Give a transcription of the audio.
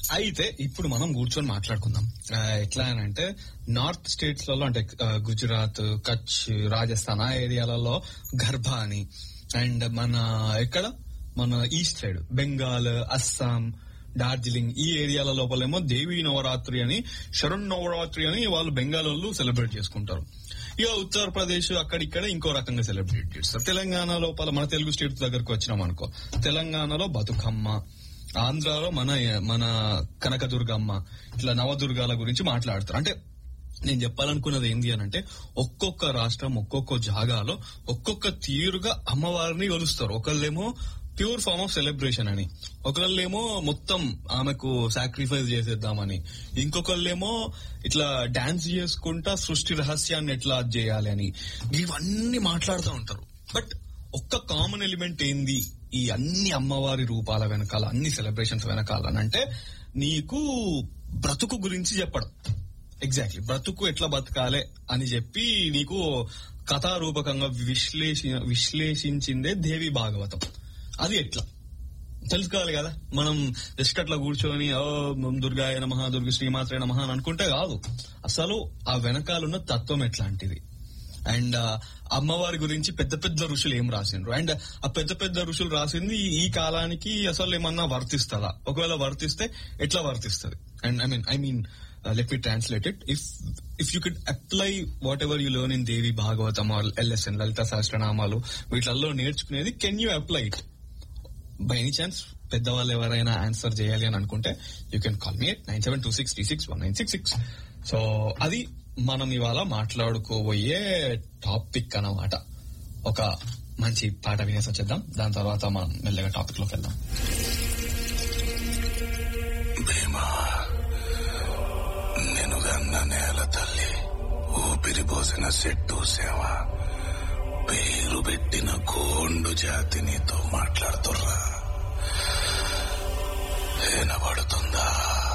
అయితే ఇప్పుడు మనం కూర్చొని మాట్లాడుకుందాం. ఎట్లా అంటే నార్త్ స్టేట్స్ లలో అంటే గుజరాత్, కచ్, రాజస్థాన్ ఆ ఏరియాలలో గర్భా అని, అండ్ మన ఈస్ట్ సైడ్ బెంగాల్, అస్సాం, డార్జిలింగ్ ఈ ఏరియాల లోపలేమో దేవీ నవరాత్రి అని, శరణ్ నవరాత్రి అని వాళ్ళు బెంగాల్ వాళ్ళు సెలబ్రేట్ చేసుకుంటారు. ఇక ఉత్తరప్రదేశ్ అక్కడిక్కడ ఇంకో రకంగా సెలబ్రేట్ చేస్తారు. తెలంగాణ లోపల మన తెలుగు స్టేట్స్ దగ్గరకు వచ్చినాం అనుకో, తెలంగాణలో బతుకమ్మ, ఆంధ్రాలో మన కనకదుర్గమ్మ, ఇట్లా నవదుర్గాల గురించి మాట్లాడతారు. అంటే నేను చెప్పాలనుకున్నది ఏంది అని అంటే, ఒక్కొక్క రాష్ట్రం ఒక్కొక్క జాగాలో ఒక్కొక్క తీరుగా అమ్మవారిని కొలుస్తారు. ఒకళ్ళేమో ప్యూర్ ఫార్మ్ ఆఫ్ సెలబ్రేషన్ అని, ఒకళ్ళేమో మొత్తం ఆమెకు సాక్రిఫైస్ చేసేద్దామని, ఇంకొకళ్ళేమో ఇట్లా డాన్స్ చేసుకుంటా సృష్టి రహస్యాన్ని ఎట్లా చేయాలి అని, ఇవన్నీ మాట్లాడుతూ ఉంటారు. బట్ ఒక్క కామన్ ఎలిమెంట్ ఏంది ఈ అన్ని అమ్మవారి రూపాల వెనకాల, అన్ని సెలబ్రేషన్స్ వెనకాల అంటే, నీకు బ్రతుకు గురించి చెప్పడం. ఎగ్జాక్ట్లీ బ్రతుకు ఎట్లా బతకాలే అని చెప్పి నీకు కథారూపకంగా విశ్లేషించిందే దేవి భాగవతం. అది ఎట్లా తెలుసుకోవాలి కదా. మనం జస్ట్ అట్లా కూర్చొని దుర్గాయ నమః, దుర్గ శ్రీమాత్రే నమః అని అనుకుంటే కాదు. అసలు ఆ వెనకాలన్న తత్వం ఎట్లాంటిది, అండ్ అమ్మవారి గురించి పెద్ద పెద్ద ఋషులు ఏం రాసిండ్రు, అండ్ ఆ పెద్ద పెద్ద ఋషులు రాసింది ఈ కాలానికి అసలు ఏమన్నా వర్తిస్తుందా, ఒకవేళ వర్తిస్తే ఎట్లా వర్తిస్తుంది. And I mean let me translate it. If you could apply whatever you learn in Devi Bhagavatam or LSN, Lalita Sahasranamalu, వీటిల్లో నేర్చుకునేది, can you apply it? By any chance పెద్దవాళ్ళు ఎవరైనా ఆన్సర్ చేయాలి అని అనుకుంటే you can call me at 9726361966. So అది మనం ఇవాళ మాట్లాడుకోబోయే టాపిక్ అన్నమాట. ఒక మంచి పాట వినేసి వచ్చేద్దాం, దాని తర్వాత మనం మెల్లగా టాపిక్ లోకి వెళ్దాం. నెనుగన్న నేల తల్లి, ఊపిరి పోసిన చెట్టు సేవ, పేరు పెట్టిన కోండు జాతి నీతో మాట్లాడు.